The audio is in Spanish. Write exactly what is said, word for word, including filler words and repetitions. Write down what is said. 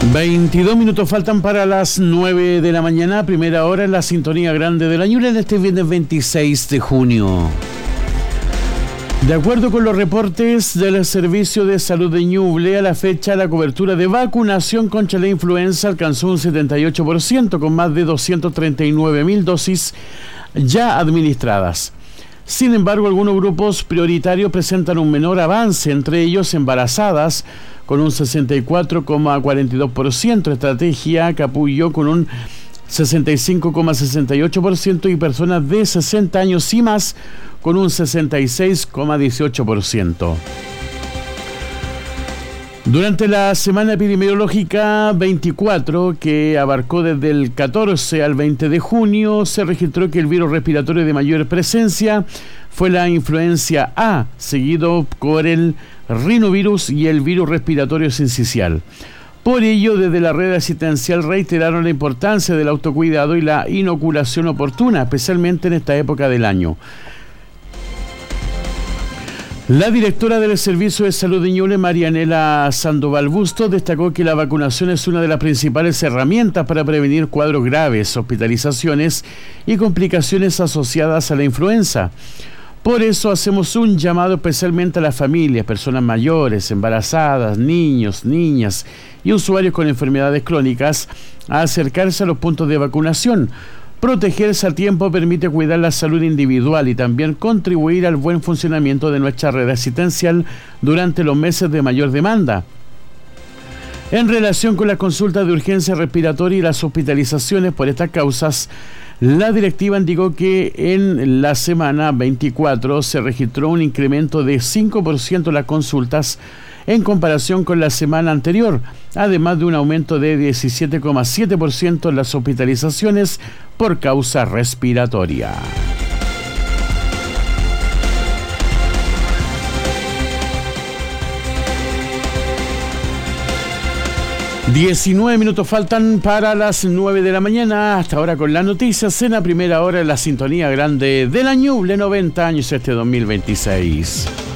veintidós minutos faltan para las nueve de la mañana, primera hora en la sintonía grande de la Ñuble en este viernes veintiséis de junio. De acuerdo con los reportes del Servicio de Salud de Ñuble, a la fecha la cobertura de vacunación contra la influenza alcanzó un setenta y ocho por ciento, con más de doscientas treinta y nueve mil dosis ya administradas. Sin embargo, algunos grupos prioritarios presentan un menor avance, entre ellos embarazadas, con un sesenta y cuatro coma cuarenta y dos por ciento, Estrategia Capullo con un sesenta y cinco coma sesenta y ocho por ciento y personas de sesenta años y más con un sesenta y seis coma dieciocho por ciento. Durante la semana epidemiológica veinticuatro, que abarcó desde el catorce al veinte de junio, se registró que el virus respiratorio de mayor presencia fue la influencia A, seguido por el rinovirus y el virus respiratorio sincicial. Por ello, desde la red asistencial reiteraron la importancia del autocuidado y la inoculación oportuna, especialmente en esta época del año. La directora del Servicio de Salud de Ñuble, Marianela Sandoval Bustos, destacó que la vacunación es una de las principales herramientas para prevenir cuadros graves, hospitalizaciones y complicaciones asociadas a la influenza. Por eso hacemos un llamado especialmente a las familias, personas mayores, embarazadas, niños, niñas y usuarios con enfermedades crónicas a acercarse a los puntos de vacunación. Protegerse a tiempo permite cuidar la salud individual y también contribuir al buen funcionamiento de nuestra red asistencial durante los meses de mayor demanda. En relación con las consultas de urgencia respiratoria y las hospitalizaciones por estas causas, la directiva indicó que en la semana veinticuatro se registró un incremento de cinco por ciento en las consultas en comparación con la semana anterior, además de un aumento de diecisiete coma siete por ciento en las hospitalizaciones por causa respiratoria. diecinueve minutos faltan para las nueve de la mañana, hasta ahora con las noticias en la primera hora en la sintonía grande de la Ñuble, noventa años este dos mil veintiséis.